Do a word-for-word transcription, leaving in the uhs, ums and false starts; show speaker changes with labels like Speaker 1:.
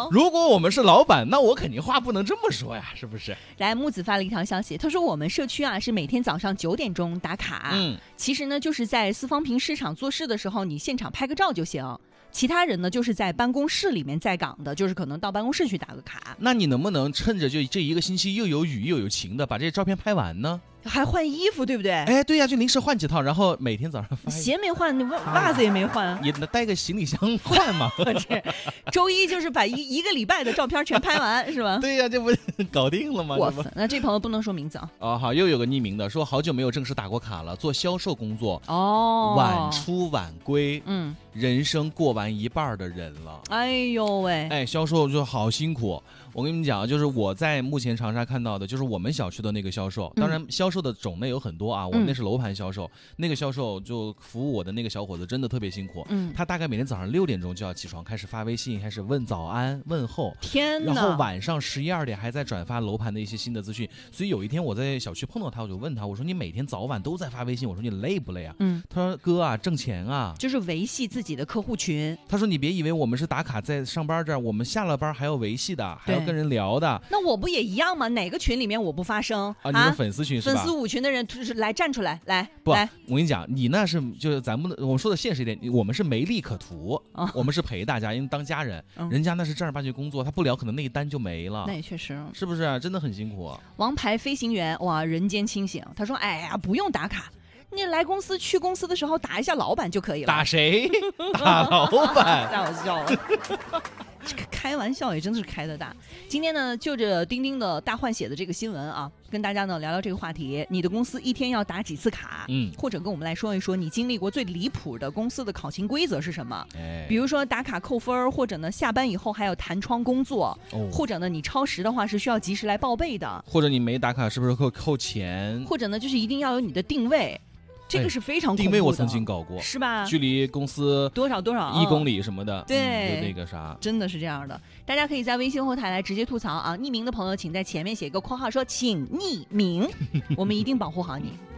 Speaker 1: 哦。
Speaker 2: 如果我们是老板，那我肯定话不能这么说呀，是不是？
Speaker 1: 来，木子发了一条消息，他说我们社区啊是每天早上九点钟打卡，
Speaker 2: 嗯，
Speaker 1: 其实呢就是在四方坪市场做事的时候，你现场拍个照就行。其他人呢，就是在办公室里面在岗的，就是可能到办公室去打个卡。
Speaker 2: 那你能不能趁着就这一个星期又有雨又有晴的，把这些照片拍完呢？
Speaker 1: 还换衣服，对不对？
Speaker 2: 哎，对呀，就临时换几套，然后每天早上发。
Speaker 1: 鞋没换，袜袜子也没换，
Speaker 2: 也带个行李箱换嘛。
Speaker 1: 这周一就是把一一个礼拜的照片全拍完，是吧？
Speaker 2: 对呀，这不搞定了吗？
Speaker 1: 过分。那这朋友不能说名字啊。
Speaker 2: 哦，好，又有个匿名的说，好久没有正式打过卡了，做销售工作，
Speaker 1: 哦，
Speaker 2: 晚出晚归，
Speaker 1: 嗯，
Speaker 2: 人生过完一半的人了。
Speaker 1: 哎呦喂，
Speaker 2: 哎，销售就好辛苦。我跟你们讲，就是我在目前长沙看到的，就是我们小区的那个销售，当然销售的种类有很多啊，嗯、我们那是楼盘销售，那个销售就服务我的那个小伙子真的特别辛苦，嗯，他大概每天早上六点钟就要起床，开始发微信，开始问早安问候，
Speaker 1: 天哪，
Speaker 2: 然后晚上十一二点还在转发楼盘的一些新的资讯，所以有一天我在小区碰到他，我就问他，我说你每天早晚都在发微信，我说你累不累啊？嗯，他说哥啊，挣钱啊，
Speaker 1: 就是维系自己的客户群。
Speaker 2: 他说你别以为我们是打卡在上班这儿，我们下了班还要维系的，还要跟人聊的。
Speaker 1: 那我不也一样吗？哪个群里面我不发声
Speaker 2: 啊？你是粉丝群是吧？
Speaker 1: 粉丝五群的人就是来站出来，来
Speaker 2: 不，
Speaker 1: 来，
Speaker 2: 我跟你讲，你那是就是咱们我说的现实一点，我们是没利可图，哦、我们是陪大家，因为当家人，嗯、人家那是正儿八经工作，他不聊可能那一单就没了。
Speaker 1: 那也确实，
Speaker 2: 是不是、啊、真的很辛苦、啊？
Speaker 1: 王牌飞行员哇，人间清醒。他说：“哎呀，不用打卡。”你来公司去公司的时候打一下老板就可以了。
Speaker 2: 打谁？打老板？
Speaker 1: 太好笑了。开玩笑也真的是开得大。今天呢，就着钉钉的大换血的这个新闻啊，跟大家呢聊聊这个话题。你的公司一天要打几次卡？嗯，或者跟我们来说一说你经历过最离谱的公司的考勤规则是什么？哎，比如说打卡扣分，或者呢下班以后还有弹窗工作，哦、或者呢你超时的话是需要及时来报备的，
Speaker 2: 或者你没打卡是不是扣扣钱？
Speaker 1: 或者呢就是一定要有你的定位。这个是非常恐怖的、
Speaker 2: 定位，我曾经搞过，
Speaker 1: 是吧？
Speaker 2: 距离公司
Speaker 1: 多少多少
Speaker 2: 一公里什么的，
Speaker 1: 对、
Speaker 2: 嗯，那个啥，
Speaker 1: 真的是这样的。大家可以在微信后台来直接吐槽啊，匿名的朋友请在前面写一个括号说请匿名，我们一定保护好你。